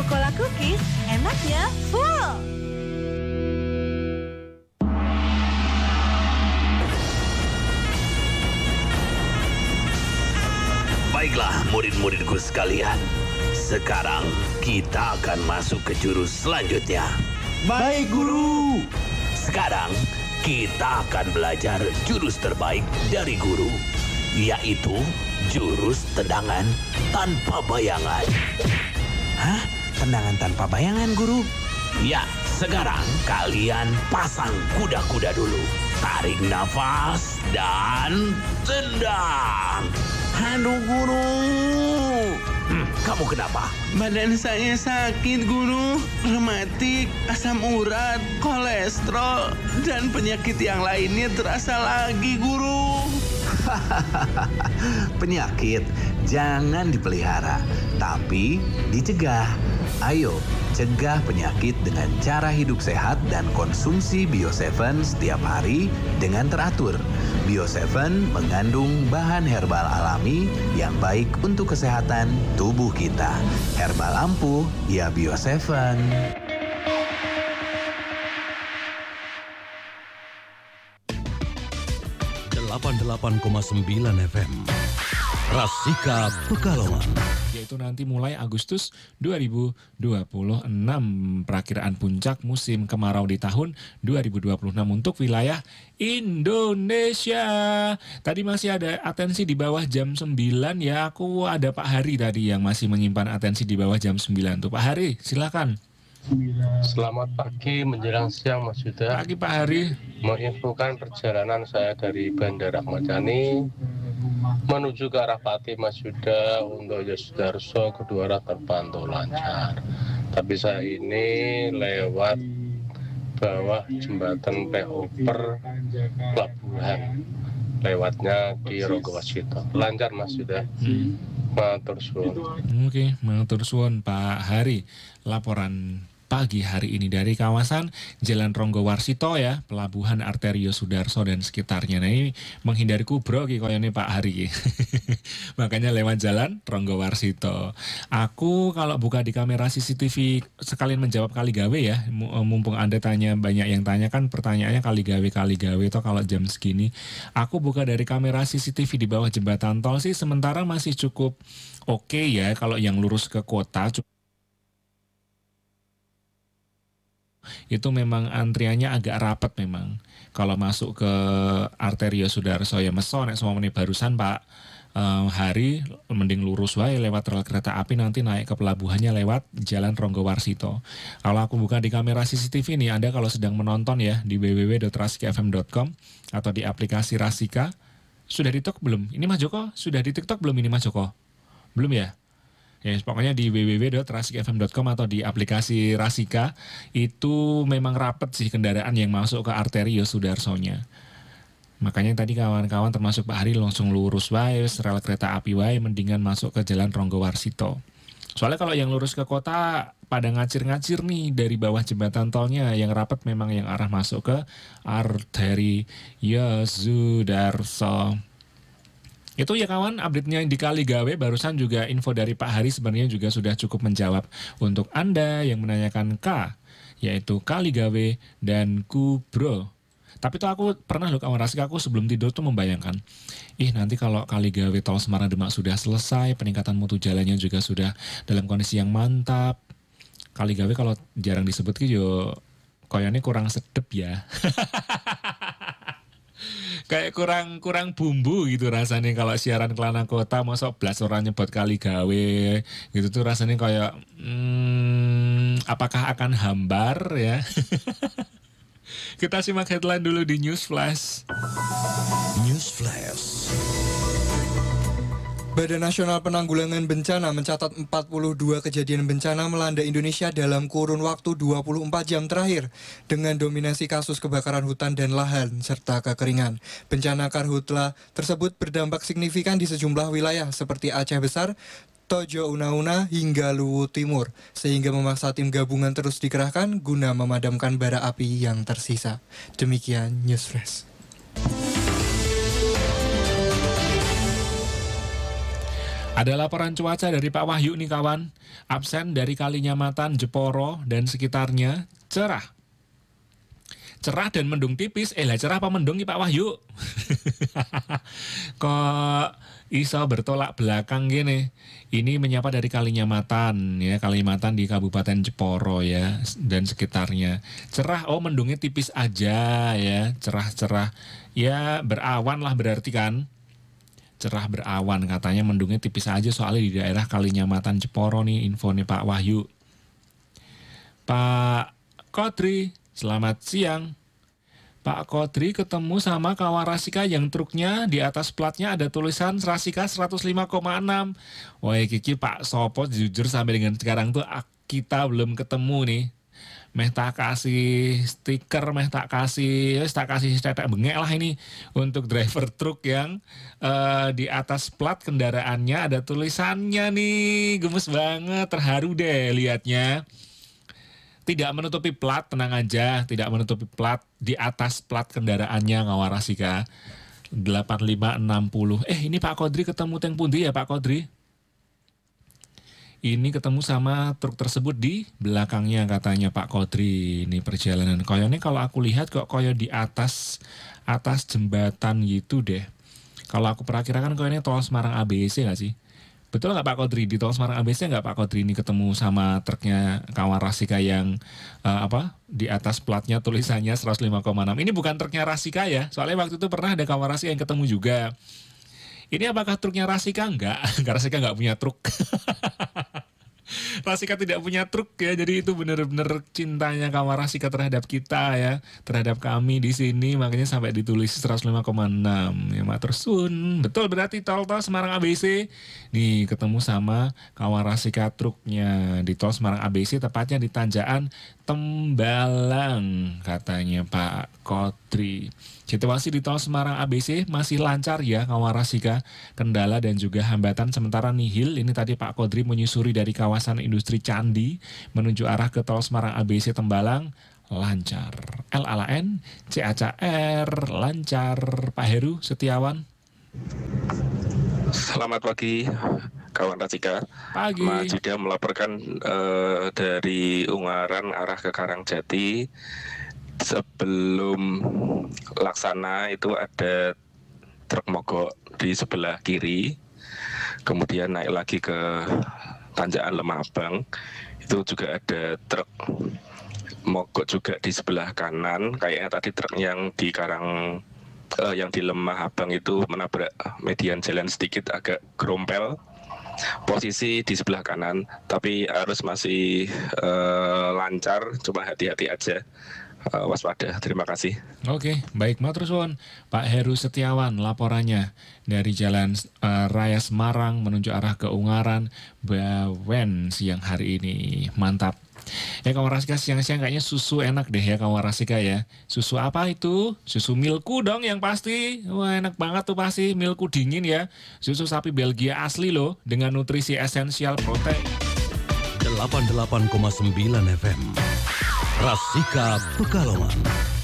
Coca-Cola Cookies, enaknya full. Baiklah murid-muridku sekalian, sekarang kita akan masuk ke jurus selanjutnya. Baik, Guru. Sekarang kita akan belajar jurus terbaik dari guru, yaitu jurus tendangan tanpa bayangan. Hah? Tendangan tanpa bayangan, Guru? Ya, sekarang kalian pasang kuda-kuda dulu. Tarik nafas dan tendang. Aduh, Guru. Kamu kenapa? Badan saya sakit, Guru. Rematik, asam urat, kolesterol, dan penyakit yang lainnya terasa lagi, Guru. Penyakit jangan dipelihara, tapi dicegah. Ayo, cegah penyakit dengan cara hidup sehat dan konsumsi Bio7 setiap hari dengan teratur. Bio7 mengandung bahan herbal alami yang baik untuk kesehatan tubuh kita. Herbal ampuh, ya Bio7. 88,9 FM Rasika Pekalongan. Yaitu nanti mulai Agustus 2026, perakiraan puncak musim kemarau di tahun 2026 untuk wilayah Indonesia. Tadi masih ada atensi di bawah jam 9 ya. Aku ada Pak Hari tadi yang masih menyimpan atensi di bawah jam 9 tuh. Pak Hari, silakan. Selamat pagi menjelang siang Mas Yuda. Pagi Pak Hari. Menginfokan perjalanan saya dari Bandara Ahmad Yani menuju ke arah Pati Mas Yuda untuk Yosudarso, kedua arah terpantau lancar. Tapi saya ini lewat bawah jembatan PO per Pelabuhan, lewatnya di Rogowasito. Lancar Mas Yuda. Matur suwun. Oke, matur suwun Pak Hari. Laporan pagi hari ini dari kawasan Jalan Ronggowarsito ya, Pelabuhan Arterio Sudarso dan sekitarnya. Nah ini menghindari kubro ki koyone Pak Hari. Makanya lewat Jalan Ronggowarsito. Aku kalau buka di kamera CCTV sekalian menjawab kali gawe ya. Mumpung Anda tanya, banyak yang tanya kan pertanyaannya kali gawe toh kalau jam segini. Aku buka dari kamera CCTV di bawah jembatan tol sih sementara masih cukup oke ya. Kalau yang lurus ke kota itu memang antriannya agak rapat memang. Kalau masuk ke Arterio Sudarso ya meso nek semua menit barusan Pak Hari mending lurus wae lewat rel kereta api, nanti naik ke pelabuhannya lewat Jalan Ronggowarsito. Kalau aku buka di kamera CCTV nih, Anda kalau sedang menonton ya di www.rasikafm.com atau di aplikasi Rasika. Sudah di TikTok belum? Ini Mas Joko sudah di TikTok belum ini Mas Joko? Belum ya? Ya, pokoknya di www.rasikafm.com atau di aplikasi Rasika itu memang rapet sih kendaraan yang masuk ke Arterio Sudarsonya. Makanya tadi kawan-kawan termasuk Pak Hari langsung lurus wae rel kereta api wae mendingan masuk ke Jalan Ronggowarsito. Soalnya kalau yang lurus ke kota pada ngacir-ngacir nih dari bawah jembatan tolnya, yang rapet memang yang arah masuk ke Arterio Sudarso. Itu ya kawan, update-nya di Kaligawe. Barusan juga info dari Pak Hari sebenarnya juga sudah cukup menjawab untuk Anda yang menanyakan K, yaitu Kaligawe dan Kubro. Tapi tuh aku pernah loh kawan Rasika, aku sebelum tidur tuh membayangkan, nanti kalau Kaligawe tol Semarang Demak sudah selesai, peningkatan mutu jalannya juga sudah dalam kondisi yang mantap. Kaligawe kalau jarang disebut yo koyone kurang sedep ya. Kayak kurang bumbu gitu rasanya kalau siaran Kelana Kota, masa blas orang nyebut Kaligawe gitu tuh rasanya kayak apakah akan hambar ya. Kita simak headline dulu di News Flash. News Flash. Badan Nasional Penanggulangan Bencana mencatat 42 kejadian bencana melanda Indonesia dalam kurun waktu 24 jam terakhir dengan dominasi kasus kebakaran hutan dan lahan serta kekeringan. Bencana karhutla tersebut berdampak signifikan di sejumlah wilayah seperti Aceh Besar, Tojo Una-Una hingga Luwu Timur, sehingga memaksa tim gabungan terus dikerahkan guna memadamkan bara api yang tersisa. Demikian News Flash. Ada laporan cuaca dari Pak Wahyu nih kawan. Absen dari Kalinyamatan, Jeporo, dan sekitarnya cerah. Cerah dan mendung tipis. Lah cerah apa mendung nih Pak Wahyu? Kok iso bertolak belakang gini? Ini menyapa dari Kalinyamatan ya, Kalimantan di Kabupaten Jeporo ya dan sekitarnya. Cerah, oh mendungnya tipis aja ya, cerah-cerah. Ya berawan lah berarti kan. Cerah berawan katanya mendungnya tipis aja soalnya di daerah Kalinyamatan Jeporo nih infonya Pak Wahyu. Pak Kodri, selamat siang. Pak Kodri ketemu sama kawan Rasika yang truknya di atas platnya ada tulisan Rasika 105,6. Wah Kiki Pak Sopo jujur sampai dengan sekarang tuh kita belum ketemu nih. Meh tak kasih stiker, meh tak kasih tetek bengek lah ini untuk driver truk yang di atas plat kendaraannya ada tulisannya nih, gemes banget, terharu deh liatnya. Tidak menutupi plat, tenang aja, tidak menutupi plat di atas plat kendaraannya Ngawarasika 8560. Ini Pak Kodri ketemu teng pundi ya Pak Kodri? Ini ketemu sama truk tersebut di belakangnya katanya Pak Kodri. Ini perjalanan koyonya kalau aku lihat kok koyo di atas jembatan gitu deh. Kalau aku perakirakan koyonya tol Semarang ABC nggak sih? Betul nggak Pak Kodri di tol Semarang ABC nggak Pak Kodri ini ketemu sama truknya kawan Rasika yang di atas platnya tulisannya 105,6. Ini bukan truknya Rasika ya. Soalnya waktu itu pernah ada kawan Rasika yang ketemu juga. Ini apakah truknya Rasika? Enggak, Rasika nggak punya truk. Rasika tidak punya truk ya, jadi itu benar-benar cintanya kawan Rasika terhadap kita ya, terhadap kami di sini, makanya sampai ditulis 105,6 ya matur suwun. Betul berarti tol Semarang ABC. Nih ketemu sama kawan Rasika truknya di tol Semarang ABC, tepatnya di Tanjakan Tembalang katanya Pak Kodri. Situasi di tol Semarang ABC masih lancar ya kawan Rasika, kendala dan juga hambatan sementara nihil. Ini tadi Pak Kodri menyusuri dari kawasan industri Candi menuju arah ke tol Semarang ABC Tembalang lancar. LAN, CACR lancar. Pak Heru Setiawan. Selamat pagi kawan Rasika. Pagi. Mas Juda melaporkan dari Ungaran arah ke Karangjati. Sebelum Laksana itu ada truk mogok di sebelah kiri, kemudian naik lagi ke Tanjakan Lemah Abang, itu juga ada truk mogok juga di sebelah kanan. Kayaknya tadi truk yang di yang di Lemah Abang itu menabrak median jalan sedikit, agak gerompel. Posisi di sebelah kanan, tapi arus masih lancar, cuma hati-hati aja. Waspada, terima kasih. Oke, baik matur suwun. Pak Heru Setiawan laporannya dari Jalan Raya Semarang menuju arah ke Ungaran Bawen siang hari ini. Mantap. Ya kawan Rasika siang-siang kayaknya susu enak deh ya kawan Rasika ya. Susu apa itu? Susu Milku dong yang pasti. Wah enak banget tuh pasti, Milku dingin ya. Susu sapi Belgia asli loh dengan nutrisi esensial protein. 88,9 FM Rasika Pekalongan.